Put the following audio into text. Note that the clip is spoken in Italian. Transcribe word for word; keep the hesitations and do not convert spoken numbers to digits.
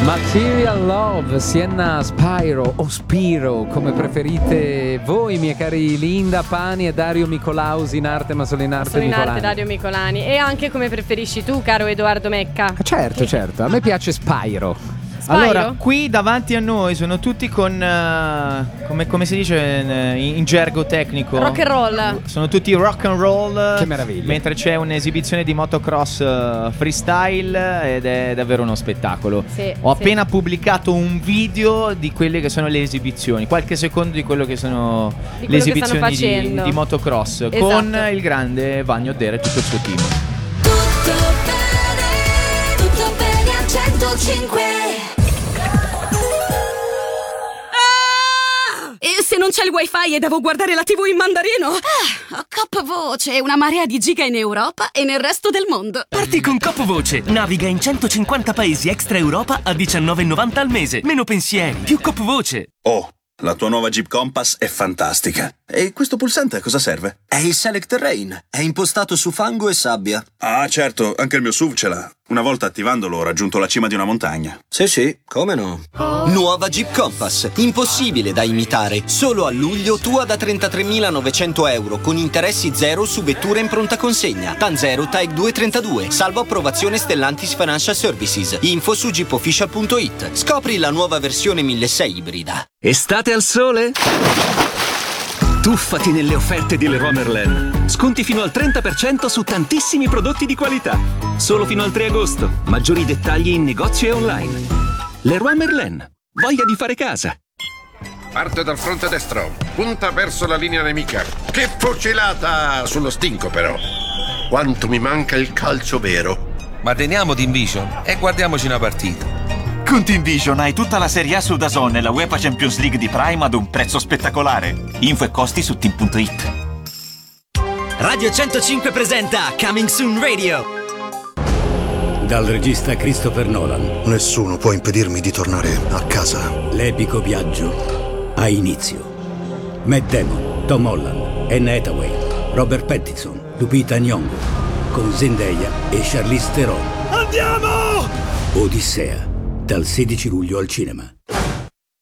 Material Love, Sienna Spyro o Spiro, come preferite voi, miei cari Linda Pani e Dario Micolausi, in arte ma solo in arte Solo in Micolani. arte Dario Micolani. E anche come preferisci tu, caro Edoardo Mecca. Certo, certo, a me piace Spyro. Spyro? Allora, qui davanti a noi sono tutti con uh, come, come si dice in, in gergo tecnico, Rock and roll. sono tutti rock and roll. Che meraviglia. Mentre c'è un'esibizione di motocross uh, freestyle ed è davvero uno spettacolo. Sì, Ho sì. appena pubblicato un video di quelle che sono le esibizioni, qualche secondo di quello che sono Di le quello che stanno esibizioni di, facendo. di motocross, Esatto. con il grande Vagno Dere e tutto il suo team. Tutto bene, tutto bene al centocinque. E se non c'è il wifi e devo guardare la tivù in mandarino? Ah, ho Cop Voce, una marea di giga in Europa e nel resto del mondo. Parti con Cop Voce. Naviga in centocinquanta paesi extra Europa a diciannove e novanta al mese. Meno pensieri, più Cop Voce. Oh, la tua nuova Jeep Compass è fantastica. E questo pulsante a cosa serve? È il Select Terrain. È impostato su fango e sabbia. Ah, certo, anche il mio S U V ce l'ha. Una volta attivandolo ho raggiunto la cima di una montagna. Sì, sì, come no? Nuova Jeep Compass. Impossibile da imitare. Solo a luglio tua da trentatremilanovecento euro con interessi zero su vetture in pronta consegna. TAN zero T A E C due trentadue. Salvo approvazione Stellantis Financial Services. Info su jeep official punto it. Scopri la nuova versione milleseicento ibrida. Estate al sole? Tuffati nelle offerte di Leroy Merlin. Sconti fino al trenta per cento su tantissimi prodotti di qualità. Solo fino al tre agosto. Maggiori dettagli in negozio e online. Leroy Merlin. Voglia di fare casa. Parte dal fronte destro. Punta verso la linea nemica. Che fucilata! Sullo stinco però. Quanto mi manca il calcio vero. Ma teniamo Team Vision e guardiamoci una partita. Con Team Vision hai tutta la Serie A su DAZN e la UEFA Champions League di Prime ad un prezzo spettacolare. Info e costi su team punto it. Radio centocinque presenta Coming Soon Radio. Dal regista Christopher Nolan. Nessuno può impedirmi di tornare a casa. L'epico viaggio ha inizio. Matt Damon, Tom Holland, Anne Hathaway, Robert Pattinson, Lupita Nyong'o, con Zendaya e Charlize Theron. Andiamo! Odissea, dal sedici luglio al cinema.